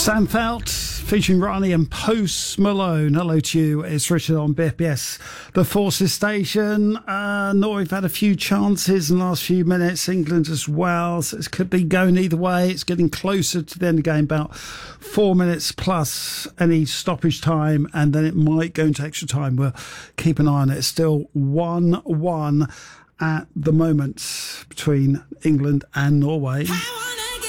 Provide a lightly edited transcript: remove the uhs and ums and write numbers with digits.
Sam Felt featuring Ronnie and Post Malone. Hello to you. It's Richard on BFBS, the Forces station. Norway have had a few chances in the last few minutes. England as well. So it could be going either way. It's getting closer to the end of the game, about 4 minutes plus any stoppage time, and then it might go into extra time. We'll keep an eye on it. It's still 1-1 at the moment between England and Norway.